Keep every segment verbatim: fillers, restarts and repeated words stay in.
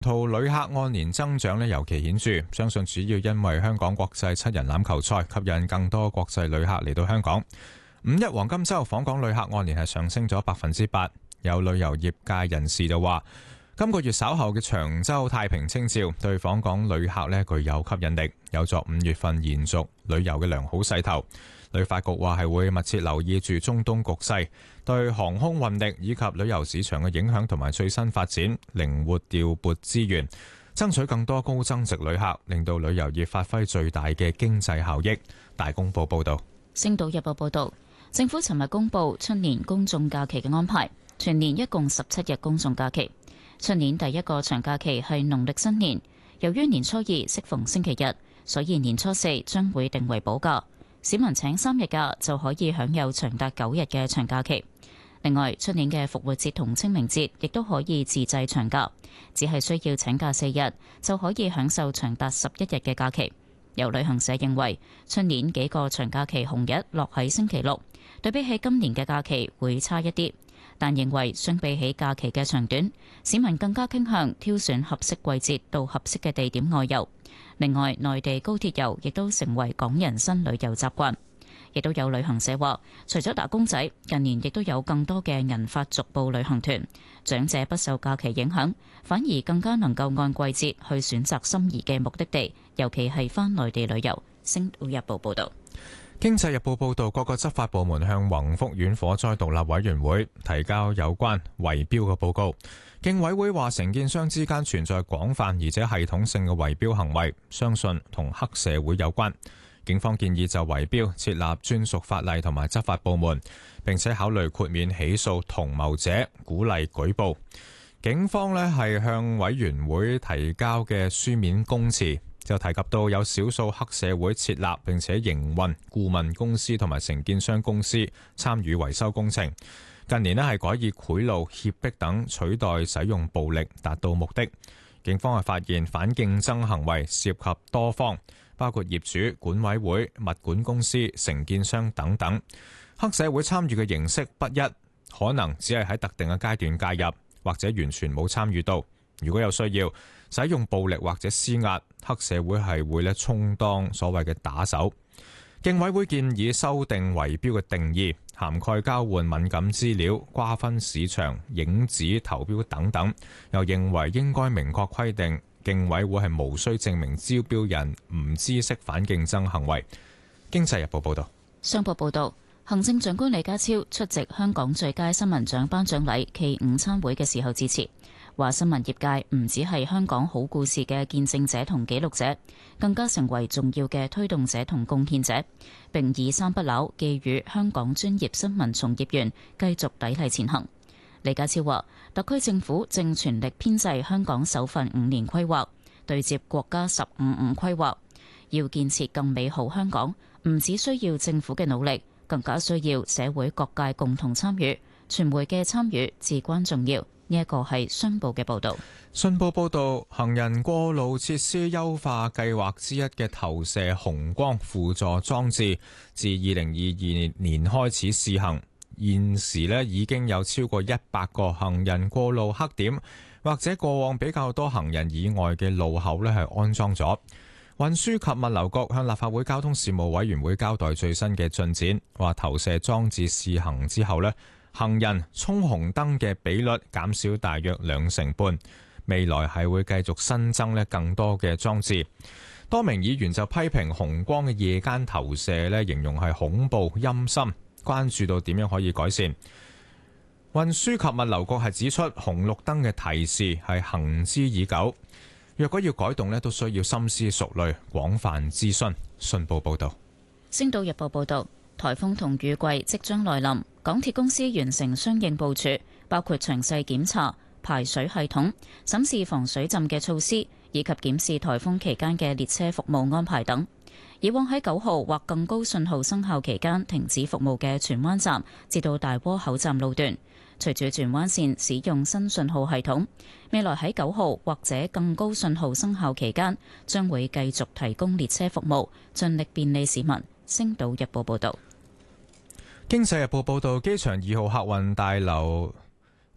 套旅客按年增長咧尤其顯著，相信主要因為香港國際七人欖球賽吸引更多國際旅客嚟到香港。五一黃金週訪港旅客按年係上升咗百分之八，有旅遊業界人士就話，今個月稍後嘅長洲太平清醮對訪港旅客咧具有吸引力，有助五月份延續旅遊嘅良好勢頭。旅發局話係會密切留意住中東局勢對航空運力以及旅遊市場嘅影響同埋最新發展，靈活調撥資源，爭取更多高增值旅客，令到旅遊業發揮最大嘅經濟效益。大公報報道。 星島日報報道，政府尋日公布春年公眾假期嘅安排，全年一共十七日公眾假期。春年第一個長假期係農曆新年，由於年初二適逢星期日，所以年初四將會定為補假。市民請三日假就可以享有長達九日嘅長假期。另外，出年嘅復活節同清明節亦都可以自製長假，只係需要請假四日就可以享受長達十一日嘅假期。有旅行社認為，出年幾個長假期紅日落喺星期六，對比起今年嘅假期會差一啲，但認為相比起假期嘅長短，市民更加傾向挑選合適季節到合適嘅地點外遊。另外，內地高鐵遊亦都成為港人新旅遊習慣。亦都有旅行社話，除咗打工仔，近年亦都有更多嘅銀髮逐步旅行團，長者不受假期影響，反而更加能夠按季節去選擇心儀嘅目的地，尤其係返內地旅遊。星島日報報道。 經濟日報報導，各個執法部門向宏福苑火災獨立委員會提交有關圍標嘅報告。競委會話，承建商之間存在廣泛而且系統性嘅圍標行為，相信同黑社會有關。警方建議就圍標設立專屬法例同埋執法部門，並且考慮豁免起訴同謀者，鼓勵舉報。警方呢係向委員會提交嘅書面公詞，就提及到有少數黑社會設立並且營運顧問公司同埋承建商公司參與維修工程。近年呢係改以賄賂、脅迫等取代使用暴力達到目的。警方係發現反競爭行為涉及多方，包括業主、管委會、物管公司、承建商等等。黑社會參與嘅形式不一，可能只係喺特定嘅階段介入，或者完全冇參與到。如果有需要使用暴力或者施壓，黑社會係會咧充當所謂嘅打手。競委會建議修訂圍標嘅定義，涵蓋交換敏感資料、瓜分市場、影子投標等等。又認為應該明確規定，競委會係無需證明招標人唔知悉反競爭行為。經濟日報報道。 商報報道，行政長官李家超出席香港最佳新聞獎頒獎禮暨午餐會嘅時候致辭，話新聞業界唔只係香港好故事嘅見證者同記錄者，更加成為重要嘅推動者同貢獻者，並以三不朽寄予香港專業新聞從業員繼續砥礪前行。李家超話，特區政府正全力編製香港首份五年規劃，對接國家十五五規劃，要建設更美好香港，唔只需要政府嘅努力，更加需要社會各界共同參與，傳媒嘅參與至關重要。呢一個係商報嘅報導。 信報報導，行人過路設施優化計劃之一嘅投射紅光輔助裝置，自二零二二年開始試行，現時呢已經有超過一百個行人過路黑點，或者過往比較多行人以外嘅路口呢係安裝咗。運輸及物流局向立法會交通事務委員會交代最新嘅進展，話投射裝置試行之後呢，行人衝紅燈嘅比率減少大約兩成半，未來係會繼續新增咧更多嘅裝置。多名議員就批評紅光嘅夜間投射咧，形容係恐怖陰森，關注到點樣可以改善。運輸及物流局係指出，紅綠燈嘅提示係行之已久，若果要改動咧，都需要深思熟慮、廣泛諮詢。信報報道。 星島日報報道，颱風同雨季即將來臨，港鐵公司完成相應部署，包括詳細檢查排水系統、審視防水浸嘅措施，以及檢視颱風期間嘅列車服務安排等。以往喺九號或更高信號生效期間停止服務嘅荃灣站至到大窩口站路段，隨住荃灣線使用新信號系統，未來喺九號或者更高信號生效期間將會繼續提供列車服務，盡力便利市民。星島日報報道。 經濟日報報道，機場二號客運大樓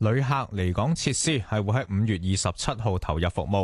旅客離港設施係會喺五月二十七號投入服務。